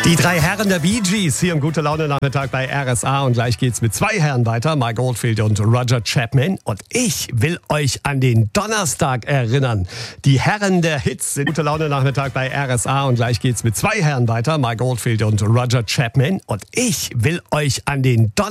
Die drei Herren der Bee Gees hier im Gute-Laune-Nachmittag bei RSA. Und gleich geht's mit zwei Herren weiter, Mike Oldfield und Roger Chapman. Und ich will euch an den Donnerstag erinnern. Die Herren der Hits sind Gute-Laune-Nachmittag bei RSA. Und gleich geht's mit zwei Herren weiter, Mike Oldfield und Roger Chapman. Und ich will euch an den Donnerstag